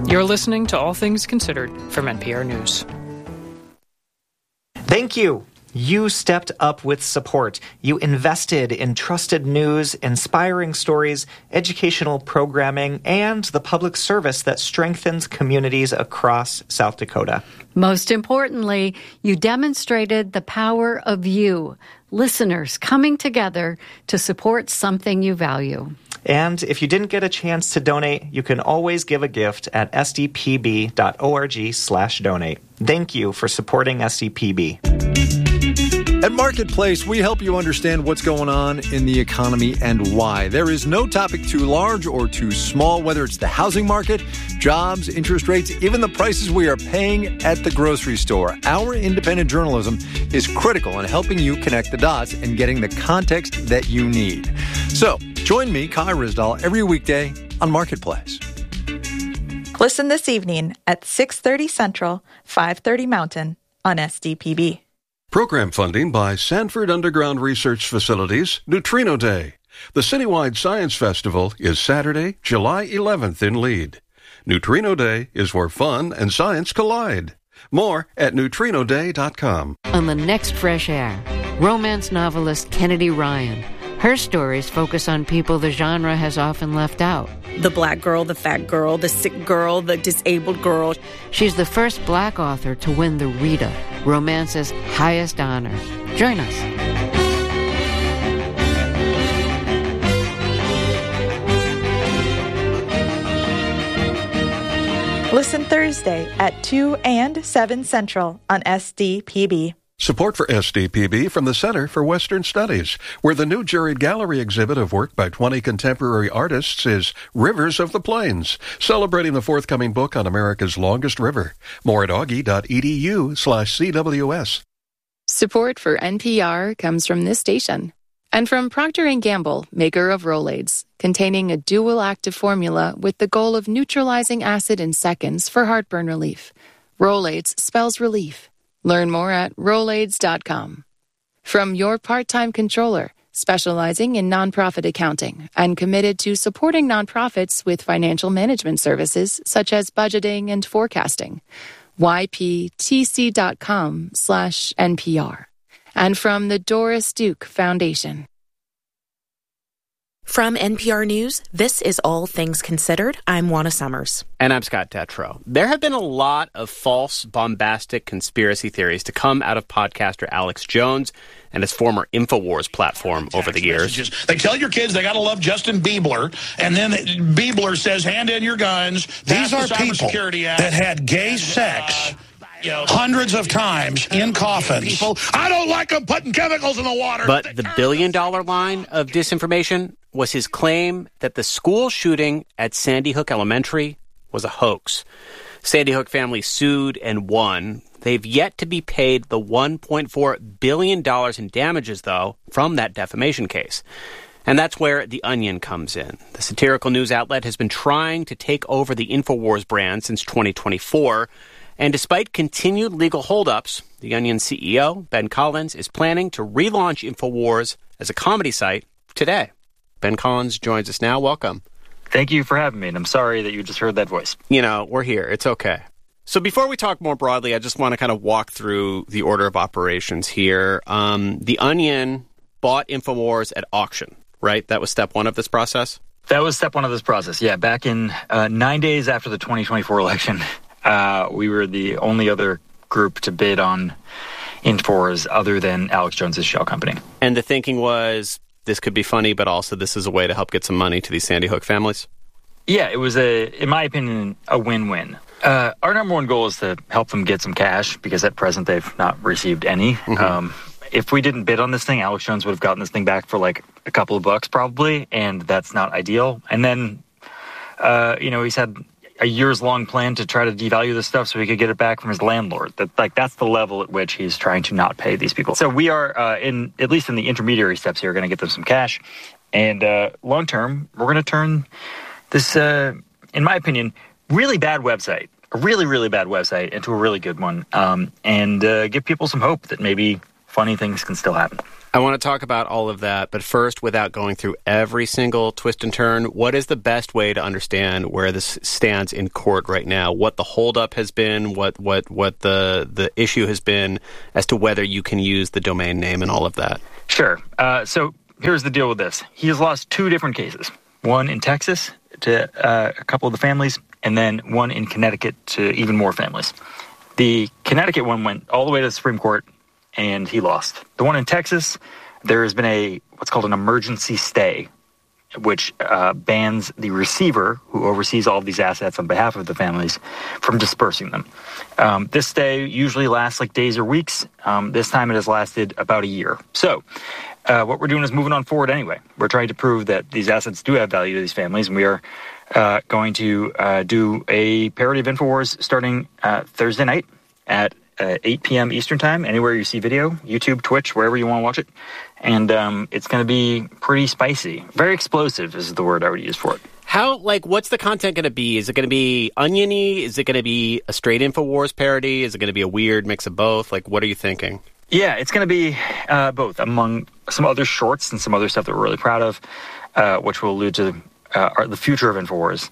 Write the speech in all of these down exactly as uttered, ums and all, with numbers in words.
You're listening to All Things Considered from N P R News. Thank you. You stepped up with support. You invested in trusted news, inspiring stories, educational programming, and the public service that strengthens communities across South Dakota. Most importantly, you demonstrated the power of you, listeners, coming together to support something you value. And if you didn't get a chance to donate, you can always give a gift at s d p b dot org slash donate. Thank you for supporting S D P B. At Marketplace, we help you understand what's going on in the economy and why. There is no topic too large or too small, whether it's the housing market, jobs, interest rates, even the prices we are paying at the grocery store. Our independent journalism is critical in helping you connect the dots and getting the context that you need. So, join me, Kai Ryssdal, every weekday on Marketplace. Listen this evening at six thirty Central, five thirty Mountain on S D P B. Program funding by Sanford Underground Research Facilities, Neutrino Day. The citywide science festival is Saturday, July eleventh in Lead. Neutrino Day is where fun and science collide. More at neutrino day dot com. On the next Fresh Air, romance novelist Kennedy Ryan. Her stories focus on people the genre has often left out. The black girl, the fat girl, the sick girl, the disabled girl. She's the first black author to win the Rita, romance's highest honor. Join us. Listen Thursday at two and seven Central on S D P B. Support for S D P B from the Center for Western Studies, where the new juried gallery exhibit of work by twenty contemporary artists is Rivers of the Plains, celebrating the forthcoming book on America's longest river. More at augie.edu slash CWS. Support for N P R comes from this station and from Procter and Gamble, maker of Rolaids, containing a dual active formula with the goal of neutralizing acid in seconds for heartburn relief. Rolaids spells relief. Learn more at rolaids dot com. From your part-time controller, specializing in nonprofit accounting and committed to supporting nonprofits with financial management services such as budgeting and forecasting. y p t c dot com slash N P R. And from the Doris Duke Foundation. From N P R News, this is All Things Considered. I'm Juana Summers. And I'm Scott Detrow. There have been a lot of false, bombastic conspiracy theories to come out of podcaster Alex Jones and his former InfoWars platform over the years. Messages. They tell your kids they got to love Justin Bieber, and then Bieber says, hand in your guns. These are the people that had gay and, sex uh, you know, hundreds of times in coffins. People, I don't like them putting chemicals in the water. But the billion-dollar line of disinformation was his claim that the school shooting at Sandy Hook Elementary was a hoax. Sandy Hook family sued and won. They've yet to be paid the one point four billion dollars in damages, though, from that defamation case. And that's where The Onion comes in. The satirical news outlet has been trying to take over the InfoWars brand since twenty twenty-four. And despite continued legal holdups, The Onion C E O, Ben Collins, is planning to relaunch InfoWars as a comedy site today. Ben Collins joins us now. Welcome. Thank you for having me, and I'm sorry that you just heard that voice. You know, we're here. It's okay. So before we talk more broadly, I just want to kind of walk through the order of operations here. Um, the Onion bought InfoWars at auction, right? That was step one of this process? That was step one of this process, yeah. Back in uh, nine days after the twenty twenty-four election, uh, we were the only other group to bid on InfoWars other than Alex Jones's shell company. And the thinking was, this could be funny, but also this is a way to help get some money to these Sandy Hook families? Yeah, it was, a, in my opinion, a win-win. Uh, our number one goal is to help them get some cash, because at present they've not received any. Mm-hmm. Um, if we didn't bid on this thing, Alex Jones would have gotten this thing back for like a couple of bucks probably, and that's not ideal. And then, uh, you know, he's had a years-long plan to try to devalue this stuff so he could get it back from his landlord. That, like, that's the level at which he's trying to not pay these people. So we are, uh, in at least in the intermediary steps here, going to get them some cash. And uh, long-term, we're going to turn this, uh, in my opinion, really bad website, a really, really bad website, into a really good one, um, and uh, give people some hope that maybe funny things can still happen. I want to talk about all of that, but first, without going through every single twist and turn, what is the best way to understand where this stands in court right now? What the holdup has been, what what what the the issue has been, as to whether you can use the domain name and all of that? Sure. Uh, so here's the deal with this. He has lost two different cases. One in Texas to uh, a couple of the families, and then one in Connecticut to even more families. The Connecticut one went all the way to the Supreme Court, and he lost. The one in Texas, there has been a what's called an emergency stay, which uh, bans the receiver, who oversees all of these assets on behalf of the families, from dispersing them. Um, this stay usually lasts like days or weeks. Um, this time it has lasted about a year. So uh, what we're doing is moving on forward anyway. We're trying to prove that these assets do have value to these families, and we are uh, going to uh, do a parody of InfoWars starting uh, Thursday night at Uh, eight p.m. Eastern Time, anywhere you see video, YouTube, Twitch, wherever you want to watch it. And um, it's going to be pretty spicy. Very explosive is the word I would use for it. How, like, what's the content going to be? Is it going to be oniony? Is it going to be a straight InfoWars parody? Is it going to be a weird mix of both? Like, what are you thinking? Yeah, it's going to be uh, both, among some other shorts and some other stuff that we're really proud of, uh, which will allude to uh, our, the future of InfoWars,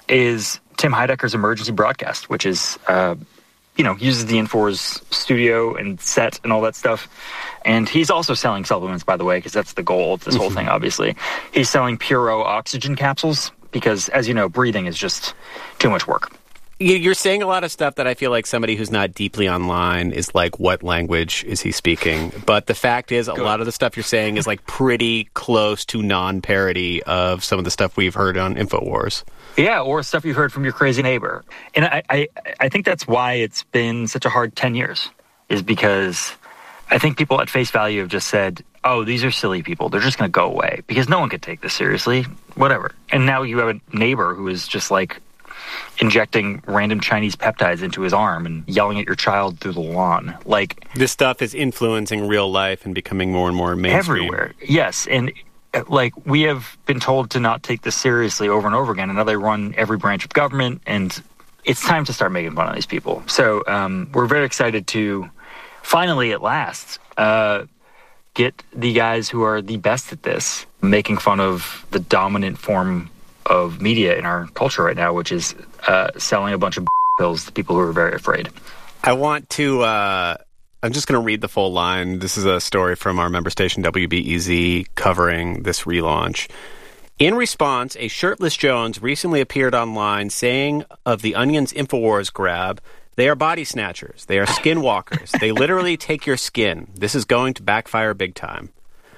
is Tim Heidecker's emergency broadcast, which is... Uh, you know, uses the InfoWars studio and set and all that stuff. And he's also selling supplements, by the way, because that's the goal of this whole thing, obviously. He's selling Puro oxygen capsules because, as you know, breathing is just too much work. You're saying a lot of stuff that I feel like somebody who's not deeply online is like, what language is he speaking? But the fact is, a Good. lot of the stuff you're saying is like pretty close to non-parody of some of the stuff we've heard on InfoWars. Yeah, or stuff you heard from your crazy neighbor. And I, I, I think that's why it's been such a hard ten years, is because I think people at face value have just said, oh, these are silly people. They're just going to go away because no one could take this seriously, whatever. And now you have a neighbor who is just like injecting random Chinese peptides into his arm and yelling at your child through the lawn. Like, this stuff is influencing real life and becoming more and more mainstream. Everywhere, yes. And like, we have been told to not take this seriously over and over again, and now they run every branch of government, and it's time to start making fun of these people. So um, we're very excited to finally, at last, uh, get the guys who are the best at this making fun of the dominant form of media in our culture right now, which is uh, selling a bunch of pills to people who are very afraid. I want to... Uh... I'm just going to read the full line. This is a story from our member station W B E Z covering this relaunch. In response, a shirtless Jones recently appeared online saying of the Onion's InfoWars grab, they are body snatchers. They are skinwalkers. They literally take your skin. This is going to backfire big time.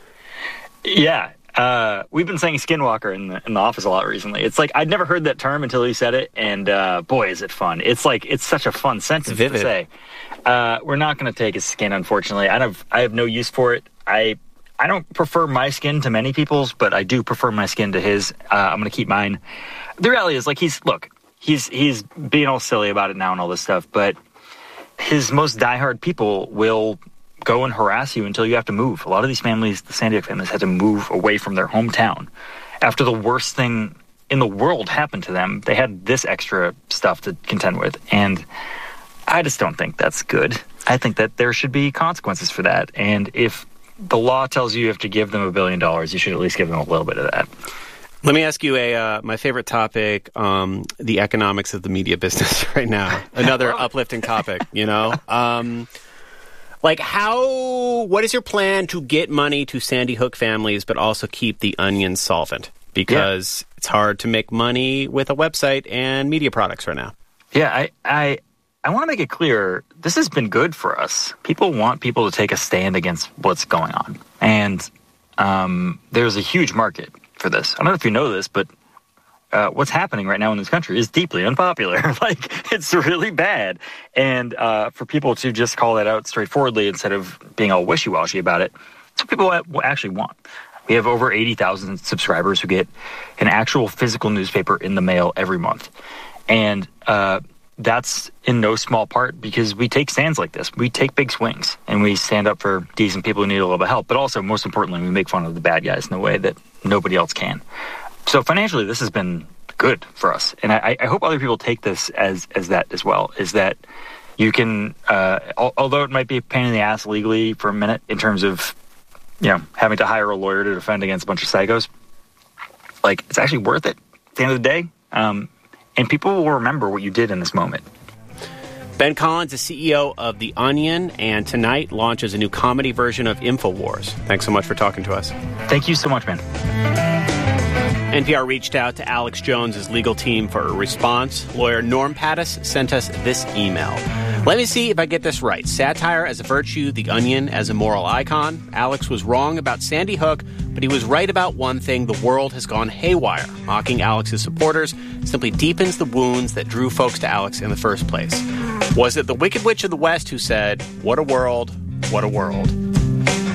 Yeah. Uh, we've been saying skinwalker in the, in the office a lot recently. It's like, I'd never heard that term until he said it, and uh, boy, is it fun. It's like, it's such a fun sentence to say. Uh, we're not going to take his skin, unfortunately. I have, I have no use for it. I I don't prefer my skin to many people's, but I do prefer my skin to his. Uh, I'm going to keep mine. The reality is, like, he's, look, he's he's being all silly about it now and all this stuff, but his most diehard people will go and harass you until you have to move. A lot of these families, the Sandy Hook families, had to move away from their hometown after the worst thing in the world happened to them. They had this extra stuff to contend with, and I just don't think that's good. I think that there should be consequences for that, and if the law tells you you have to give them a billion dollars, you should at least give them a little bit of that. Let me ask you a uh, my favorite topic, um, the economics of the media business right now. Another uplifting topic, you know? Um, like how, what is your plan to get money to Sandy Hook families but also keep the Onion solvent? Because yeah. It's hard to make money with a website and media products right now. Yeah, I... I I want to make it clear, this has been good for us. People want people to take a stand against what's going on. And um, there's a huge market for this. I don't know if you know this, but uh, what's happening right now in this country is deeply unpopular. Like, it's really bad. And uh, for people to just call that out straightforwardly instead of being all wishy-washy about it, that's what people actually want. We have over eighty thousand subscribers who get an actual physical newspaper in the mail every month. And uh that's in no small part because we take stands like this. We take big swings, and we stand up for decent people who need a little bit of help. But also, most importantly, we make fun of the bad guys in a way that nobody else can. So financially, this has been good for us. And I, I hope other people take this as, as that as well, is that you can, uh, al- although it might be a pain in the ass legally for a minute in terms of you know, having to hire a lawyer to defend against a bunch of psychos. Like, it's actually worth it at the end of the day. Um, and people will remember what you did in this moment. Ben Collins is C E O of The Onion, and tonight launches a new comedy version of InfoWars. Thanks so much for talking to us. Thank you so much, man. N P R reached out to Alex Jones' legal team for a response. Lawyer Norm Pattis sent us this email. Let me see if I get this right. Satire as a virtue, The Onion as a moral icon. Alex was wrong about Sandy Hook, but he was right about one thing: the world has gone haywire. Mocking Alex's supporters simply deepens the wounds that drew folks to Alex in the first place. Was it the Wicked Witch of the West who said, "What a world, what a world"?